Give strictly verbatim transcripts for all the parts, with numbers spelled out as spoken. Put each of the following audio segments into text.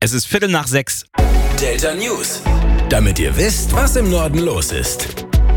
Es ist Viertel nach sechs. Delta News. Damit ihr wisst, was im Norden los ist.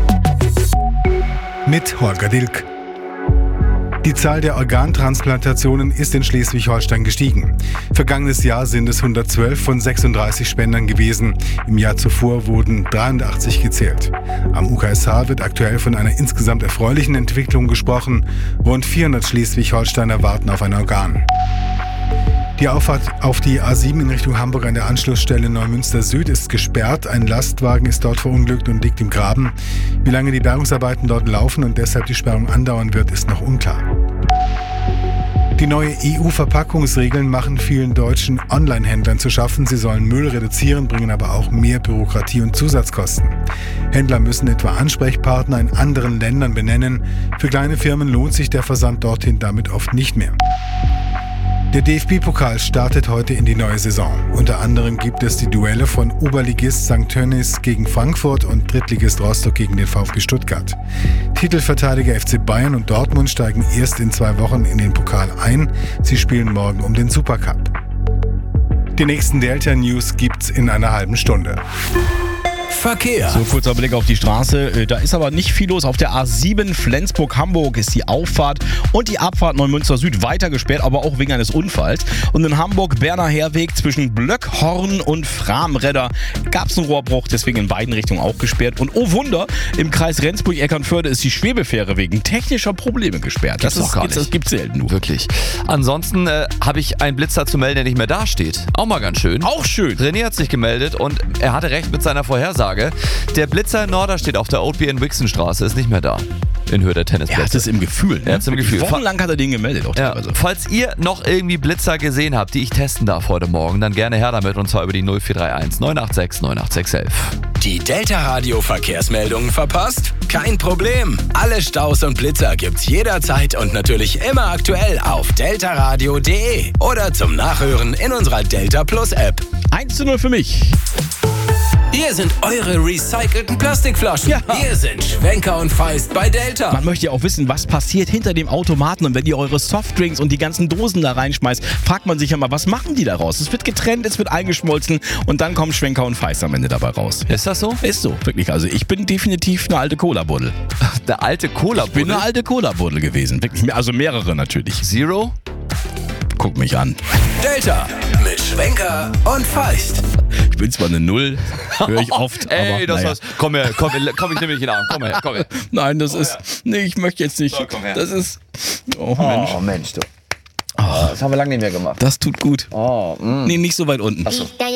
Mit Holger Dilk. Die Zahl der Organtransplantationen ist in Schleswig-Holstein gestiegen. Vergangenes Jahr sind es hundertzwölf von sechsunddreißig Spendern gewesen. Im Jahr zuvor wurden dreiundachtzig gezählt. Am U K S H wird aktuell von einer insgesamt erfreulichen Entwicklung gesprochen. Rund vierhundert Schleswig-Holsteiner warten auf ein Organ. Die Auffahrt auf die A sieben in Richtung Hamburg an der Anschlussstelle Neumünster Süd ist gesperrt. Ein Lastwagen ist dort verunglückt und liegt im Graben. Wie lange die Bergungsarbeiten dort laufen und deshalb die Sperrung andauern wird, ist noch unklar. Die neue E U-Verpackungsregeln machen vielen deutschen Online-Händlern zu schaffen. Sie sollen Müll reduzieren, bringen aber auch mehr Bürokratie und Zusatzkosten. Händler müssen etwa Ansprechpartner in anderen Ländern benennen. Für kleine Firmen lohnt sich der Versand dorthin damit oft nicht mehr. Der D F B-Pokal startet heute in die neue Saison. Unter anderem gibt es die Duelle von Oberligist Sankt Tönnies gegen Frankfurt und Drittligist Rostock gegen den VfB Stuttgart. Titelverteidiger F C Bayern und Dortmund steigen erst in zwei Wochen in den Pokal ein. Sie spielen morgen um den Supercup. Die nächsten Delta News gibt's in einer halben Stunde. Verkehr. So, kurzer Blick auf die Straße. Da ist aber nicht viel los. Auf der A sieben Flensburg-Hamburg ist die Auffahrt und die Abfahrt Neumünster Süd weiter gesperrt, aber auch wegen eines Unfalls. Und in Hamburg-Berner Heerweg zwischen Blöckhorn und Framredder gab es einen Rohrbruch, deswegen in beiden Richtungen auch gesperrt. Und oh Wunder, im Kreis Rendsburg-Eckernförde ist die Schwebefähre wegen technischer Probleme gesperrt. Das, Gibt's ist, doch gar gibt's, das gibt's selten nur. Wirklich. Ansonsten äh, habe ich einen Blitzer zu melden, der nicht mehr dasteht. Auch mal ganz schön. Auch schön. René hat sich gemeldet und er hatte recht mit seiner Vorhersage. Der Blitzer in Norderstedt auf der Oatby in Wixenstraße ist nicht mehr da. In Höhe der Tennisplätze. Er hat es im Gefühl. Ne? Er hat es im Gefühl. Wochenlang hat er den gemeldet. Auch Ja. teilweise. Falls ihr noch irgendwie Blitzer gesehen habt, die ich testen darf heute Morgen, dann gerne her damit und zwar über die null vier drei eins neun acht sechs neun acht sechs eins eins. Die Delta Radio Verkehrsmeldungen verpasst? Kein Problem. Alle Staus und Blitzer gibt's jederzeit und natürlich immer aktuell auf deltaradio punkt de oder zum Nachhören in unserer Delta Plus App. eins zu null für mich. Hier sind eure recycelten Plastikflaschen. Ja. Hier sind Schwenker und Feist bei Delta. Man möchte ja auch wissen, was passiert hinter dem Automaten. Und wenn ihr eure Softdrinks und die ganzen Dosen da reinschmeißt, fragt man sich ja mal, was machen die daraus? Es wird getrennt, es wird eingeschmolzen und dann kommen Schwenker und Feist am Ende dabei raus. Ist das so? Ist so, wirklich. Also ich bin definitiv eine alte Cola-Buddel. Der alte cola Ich bin eine alte Cola-Buddel gewesen. Wirklich. Also mehrere natürlich. Zero? Guck mich an. Delta mit Schwenker und Feist. Ich bin zwar eine Null, höre ich oft, Ey, aber das naja. war's. Komm her, komm, komm ich nehme dich in den Arm. Komm her, komm her. Nein, das ist... Nee, ich möchte jetzt nicht. So, komm her. Das ist... Oh Mensch, Oh Mensch, du. Das haben wir lange nicht mehr gemacht. das tut gut. Oh, mh. Nee, nicht so weit unten. Achso.